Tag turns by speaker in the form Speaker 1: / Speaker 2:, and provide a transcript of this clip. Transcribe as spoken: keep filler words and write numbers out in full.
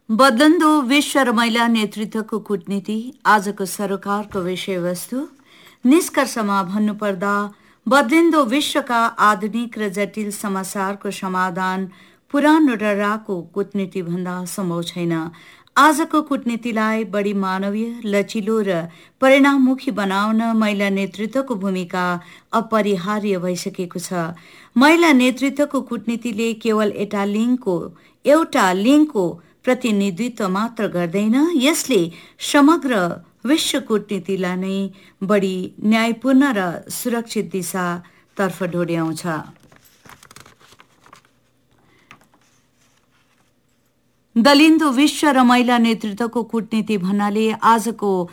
Speaker 1: बदलन्दो विश्व र महिला नेतृत्वको कूटनीति आजको सरोकारको विषयवस्तु। निष्कर्षमा भन्नुपर्दा बदलिन्दो विश्वका आधुनिक र जटिल समाचारको समाधान पुरानो डराको कूटनीति भन्दा सम्भव छैन। आजको कूटनीतिलाई बढी मानवीय, लचिलो र परिणाममुखी बनाउन महिला नेतृत्वको भूमिका अपरिहार्य भइसकेको छ। महिला नेतृत्वको कूटनीतिले केवल एउटा लिङ्गको एउटा लिङ्गको प्रतिनिधित्व मात्र गर्दैन, यसले समग्र विश्व कूटनीतिलाई नै बढी न्यायपूर्ण र सुरक्षित दिशातर्फ डोर्याउँछ। दलिन्दो विश्व र महिला नेतृत्वको कूटनीति भन्नाले आजको